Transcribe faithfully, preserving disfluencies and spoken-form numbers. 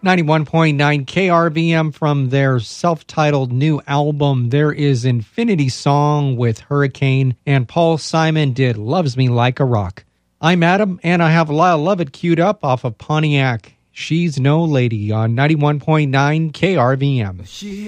ninety-one point nine K R V M from their self-titled new album. There is Infinity Song with Hurricane, and Paul Simon did Loves Me Like a Rock. I'm Adam, and I have Lyle Lovett queued up off of Pontiac. She's No Lady on ninety-one point nine K R V M. She